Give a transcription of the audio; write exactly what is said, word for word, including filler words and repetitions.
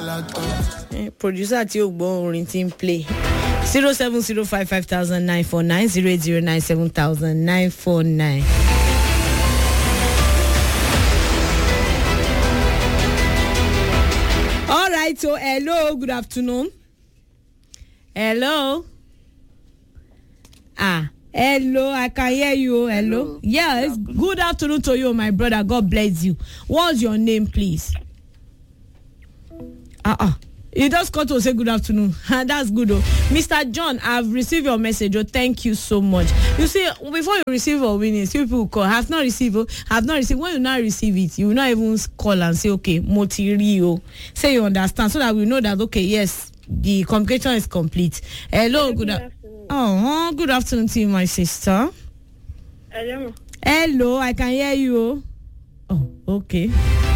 Eh, producer tí ó gbọ́ orin tí ń play. zero seven zero five five thousand nine four nine zero eight zero nine seven thousand nine four nine. All right, so hello, good afternoon. Hello. Ah, hello, I can hear you. Hello. hello. Yes, good afternoon. Good afternoon to you, my brother. God bless you. What's your name, please? Ah, uh-uh. You just called to say good afternoon. That's good, oh. Mister John, I've received your message. Oh, thank you so much. You see, before you receive your winnings, people call. Have not received. Oh, have not received. When you not receive it, you will not even call and say, okay, Motirio. Say you understand, so that we know that okay, yes, the communication is complete. Hello, good, good afternoon. Oh, good afternoon to you, my sister. Hello. Hello, I can hear you. Oh, okay.